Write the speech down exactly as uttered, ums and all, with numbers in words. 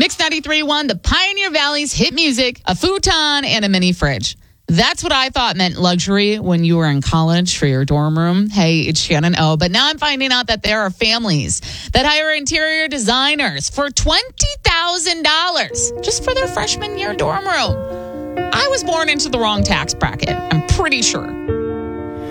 Mix ninety-three point one, the Pioneer Valley's hit music, a futon, and a mini fridge. That's what I thought meant luxury when you were in college for your dorm room. Hey, it's Shannon O. But now I'm finding out that there are families that hire interior designers for twenty thousand dollars just for their freshman year dorm room. I was born into the wrong tax bracket, I'm pretty sure.